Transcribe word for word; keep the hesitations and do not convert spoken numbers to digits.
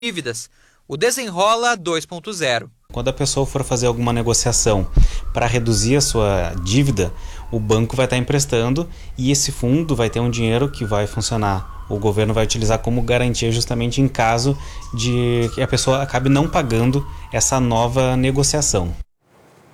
dívidas, o Desenrola dois ponto zero. Quando a pessoa for fazer alguma negociação para reduzir a sua dívida, o banco vai estar emprestando e esse fundo vai ter um dinheiro que vai funcionar. O governo vai utilizar como garantia justamente em caso de que a pessoa acabe não pagando essa nova negociação.